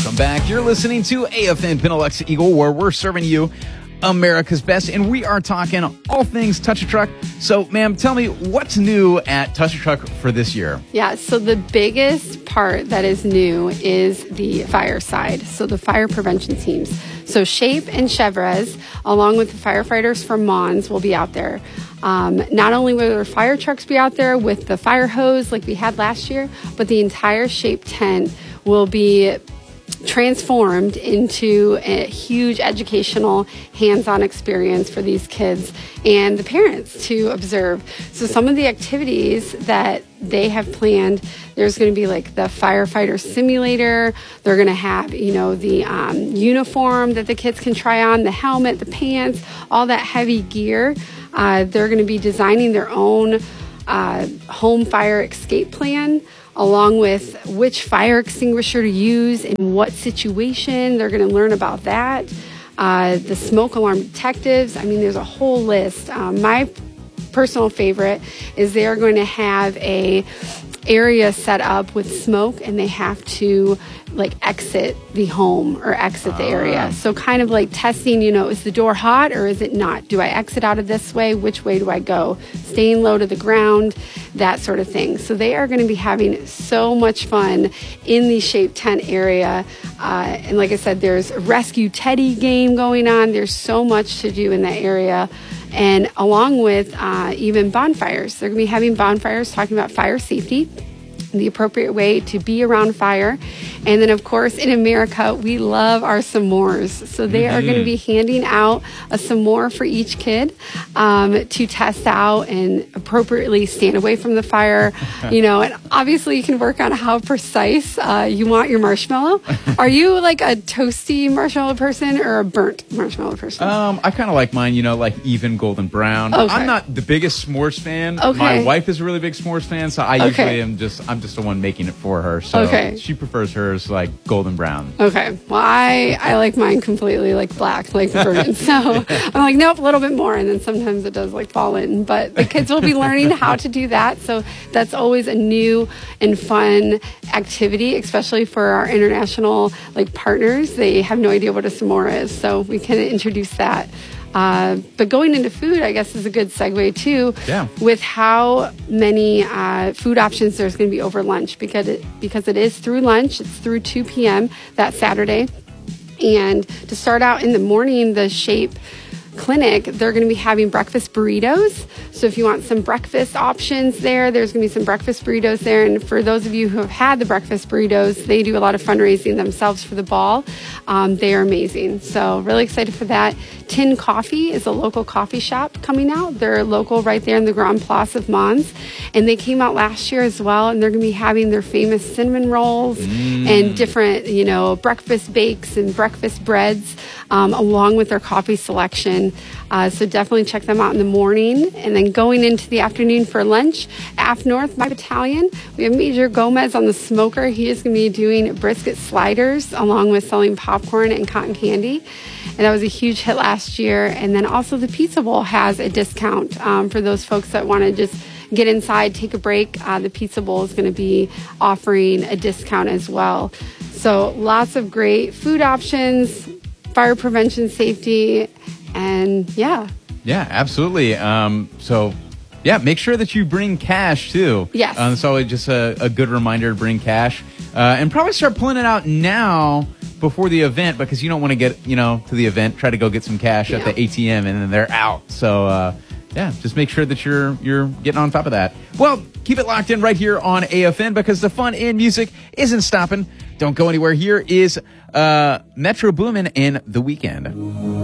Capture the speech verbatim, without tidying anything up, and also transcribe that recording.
Welcome back. You're listening to A F N Pinalexa Eagle, where we're serving you America's best, and we are talking all things Touch a Truck. So, ma'am, tell me what's new at Touch a Truck for this year? Yeah, so the biggest part that is new is the fire side, so the fire prevention teams. So SHAPE and Chevres, along with the firefighters from Mons, will be out there. Um, not only will their fire trucks be out there with the fire hose like we had last year, but the entire SHAPE tent will be transformed into a huge educational hands-on experience for these kids and the parents to observe. So some of the activities that they have planned, there's going to be like the firefighter simulator. They're going to have, you know, the um, uniform that the kids can try on, the helmet, the pants, all that heavy gear. Uh, they're going to be designing their own uh, home fire escape plan, along with which fire extinguisher to use in what situation. They're going to learn about that. Uh, the smoke alarm detectives. I mean, there's a whole list. Um, my personal favorite is they are going to have a area set up with smoke, and they have to like exit the home or exit the area. So kind of like testing, you know, is the door hot or is it not? Do I exit out of this way? Which way do I go? Staying low to the ground, that sort of thing. So they are going to be having so much fun in the SHAPE tent area. Uh, and like I said, there's a Rescue Teddy game going on. There's so much to do in that area. And along with uh, even bonfires, they're going to be having bonfires talking about fire safety, the appropriate way to be around fire. And then, of course, in America, we love our s'mores. So they mm-hmm. are going to be handing out a s'more for each kid um, to test out and appropriately stand away from the fire. You know, and obviously you can work on how precise uh, you want your marshmallow. Are you like a toasty marshmallow person or a burnt marshmallow person? Um, I kind of like mine, you know, like even golden brown. Okay. I'm not the biggest s'mores fan. Okay. My wife is a really big s'mores fan, so I usually Okay. am just, I'm just the one making it for her. So Okay. she prefers hers like golden brown. Okay. Well, I, I like mine completely like black, like burnt. So I'm like, nope, a little bit more. And then sometimes it does like fall in. But the kids will be learning how to do that. So that's always a new and fun activity, especially for our international like partners. They have no idea what a s'more is. So we can introduce that. Uh, but going into food, I guess, is a good segue, too, yeah. with how many uh, food options there's going to be over lunch, because it, because it is through lunch. It's through two p.m. that Saturday. And to start out in the morning, the SHAPE clinic, they're going to be having breakfast burritos. So if you want some breakfast options there, there's going to be some breakfast burritos there. And for those of you who have had the breakfast burritos, they do a lot of fundraising themselves for the ball. Um, they are amazing. So really excited for that. Tin Coffee is a local coffee shop coming out. They're local right there in the Grand Place of Mons. And they came out last year as well. And they're going to be having their famous cinnamon rolls mm. and different, you know, breakfast bakes and breakfast breads, um, along with their coffee selection. Uh, so definitely check them out in the morning. And then going into the afternoon for lunch, A F North, my battalion, we have Major Gomez on the smoker. He is going to be doing brisket sliders along with selling popcorn and cotton candy. And that was a huge hit last year. And then also the Pizza Bowl has a discount um, for those folks that want to just get inside, take a break. Uh, the Pizza Bowl is going to be offering a discount as well. So lots of great food options, fire prevention, safety, and yeah. Yeah, absolutely. Um, so, yeah, make sure that you bring cash, too. Yes. Um, it's always just a, a good reminder to bring cash. Uh, and probably start pulling it out now before the event, because you don't want to get, you know, to the event, try to go get some cash yeah. at the A T M, and then they're out. So, uh, yeah, just make sure that you're you're getting on top of that. Well, keep it locked in right here on A F N, because the fun in music isn't stopping. Don't go anywhere. Here is uh, Metro Boomin and The Weeknd.